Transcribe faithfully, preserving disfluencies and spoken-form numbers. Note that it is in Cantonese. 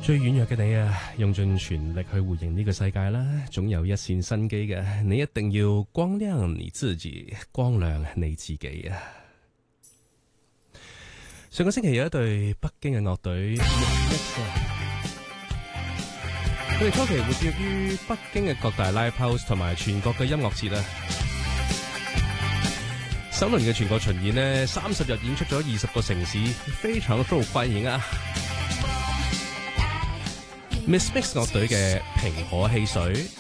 最軟弱嘅你啊，用盡全力去回應呢個世界啦，總有一線生機嘅。你一定要光亮你自己，光亮你自己啊！上個星期有一隊北京嘅樂隊，佢哋初期活躍於北京嘅各大 live house 同埋全國嘅音樂節啊。首輪嘅全國巡演呢，三十日演出咗二十個城市，非常受歡迎啊！Miss Mix 樂隊嘅蘋果汽水。